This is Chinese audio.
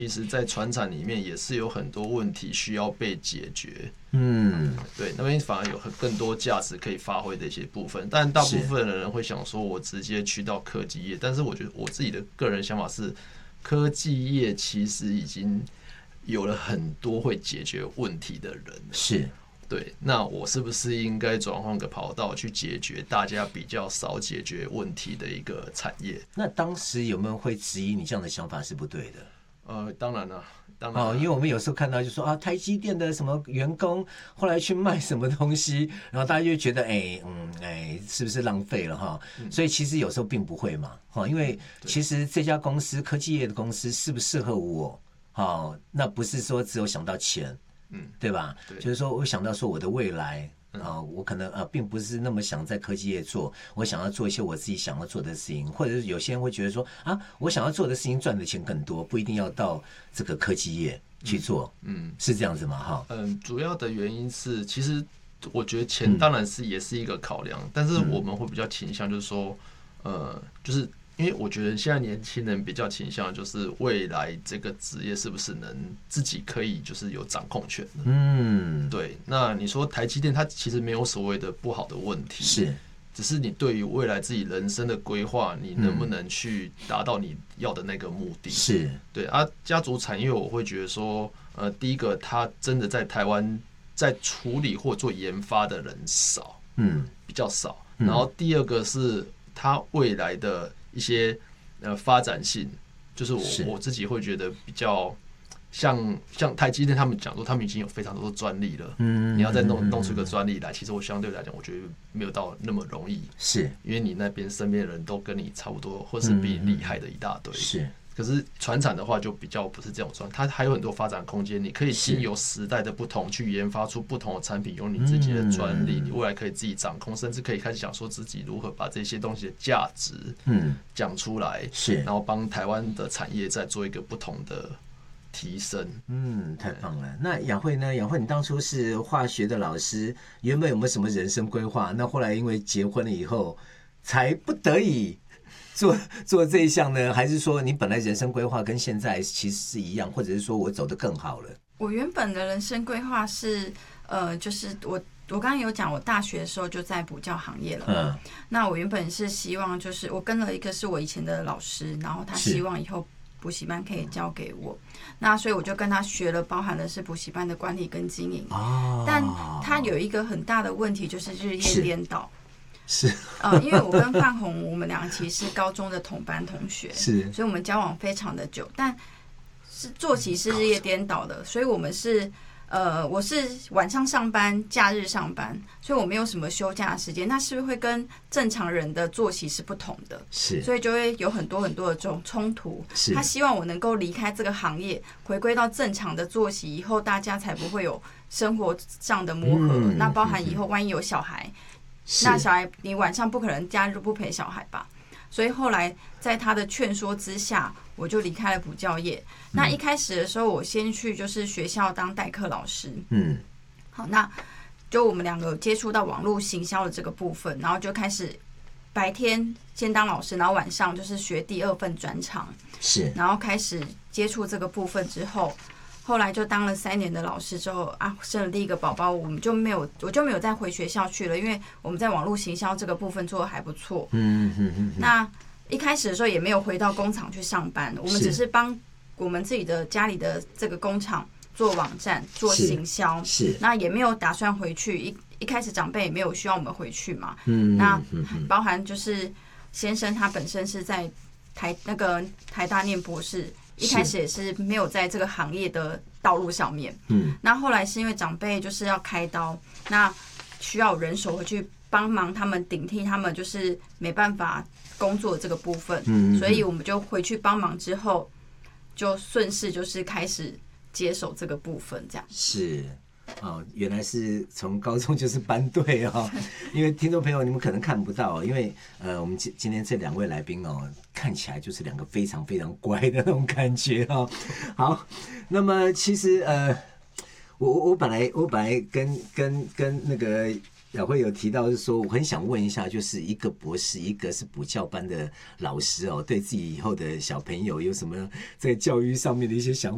其实在传产里面也是有很多问题需要被解决。对，那边反而有更多价值可以发挥的一些部分，但大部分的人会想说，我直接去到科技业，但是我觉得我自己的个人想法是，科技业其实已经有了很多会解决问题的人了。 是。 对，那我是不是应该转换个跑道去解决大家比较少解决问题的一个产业？ 那当时有没有会质疑你这样的想法是不对的？ 当然了，当然因为我们有时候看到就说台积电的什么员工后来去卖什么东西，然后大家就觉得是不是浪费了哈？所以其实有时候并不会嘛，因为其实这家公司科技业的公司适不适合我，那不是说只有想到钱，对吧？对，就是说我想到说我的未来。我可能并不是那么想在科技业做，我想要做一些我自己想要做的事情，或者是有些人会觉得说我想要做的事情赚的钱更多，不一定要到这个科技业去做，是这样子吗？ 主要的原因是，其实我觉得钱当然是也是一个考量，但是我们会比较倾向就是说，就是因为我觉得现在年轻人比较倾向就是未来这个职业是不是能自己可以就是有掌控权的。对。那你说台积电它其实没有所谓的不好的问题，是，只是你对于未来自己人生的规划，你能不能去达到你要的那个目的？是。对家族产业我会觉得说，第一个它真的在台湾在处理或做研发的人少，比较少。然后第二个是它未来的一些发展性，就是我自己会觉得比较像台积电他们讲说，他们已经有非常多的专利了，你要再弄出一个专利来，其实我相对来讲，我觉得没有到那么容易，是因为你那边身边的人都跟你差不多，或是比你厉害的一大堆，是。可是传产的话就比较不是这种状态，它还有很多发展空间，你可以经由时代的不同去研发出不同的产品，有你自己的专利，你未来可以自己掌控，甚至可以开始想说自己如何把这些东西的价值讲出来，是，然后帮台湾的产业再做一个不同的提升。 太棒了。那雅慧呢？雅慧，你当初是化学的老师，原本有没有什么人生规划？那后来因为结婚了以后，才不得已做这一项呢？还是说你本来人生规划跟现在其实是一样，或者是说我走得更好了？ 我原本的人生规划是，就是我刚刚有讲，我大学的时候就在补教行业了。那我原本是希望，就是我跟了一个是我以前的老师，然后他希望以后补习班可以交给我，那所以我就跟他学了，包含的是补习班的管理跟经营。但他有一个很大的问题，就是日夜颠倒。是，因为我跟范红，我们两个其实是高中的同班同学，是，所以我们交往非常的久，但是作息是日夜颠倒的，所以我们是，我是晚上上班，假日上班，所以我没有什么休假的时间，那是不是会跟正常人的作息是不同的？是，所以就会有很多很多的这种冲突。是，他希望我能够离开这个行业，回归到正常的作息，以后大家才不会有生活上的磨合。那包含以后万一有小孩。那小孩，你晚上不可能假日不陪小孩吧？所以后来在他的劝说之下，我就离开了补教业。那一开始的时候，我先去就是学校当代课老师。好，那就我们两个接触到网络行销的这个部分，然后就开始白天先当老师，然后晚上就是学第二份专长。是，然后开始接触这个部分之后。后来就当了3年的老师之后生了第一个宝宝，我就没有再回学校去了，因为我们在网络行销这个部分做得还不错。那一开始的时候也没有回到工厂去上班，我们只是帮我们自己的家里的这个工厂做网站、做行销。是，那也没有打算回去。一开始长辈也没有需要我们回去嘛。那包含就是先生他本身是在台大念博士。一开始也是没有在这个行业的道路上面，那后来是因为长辈就是要开刀，那需要人手回去帮忙他们顶替他们就是没办法工作的这个部分，所以我们就回去帮忙之后，就顺势就是开始接手这个部分，这样是。原来是从高中就是班队因为听众朋友你们可能看不到，因为我们今天这2位来宾看起来就是2个非常非常乖的那种感觉好，那么其实我本来跟那个雅慧有提到是说，我很想问一下，就是一个博士，一个是补教班的老师对自己以后的小朋友有什么在教育上面的一些想法？